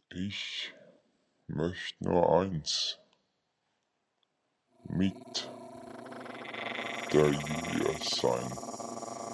Ich möchte nur eins: mit der Julia sein.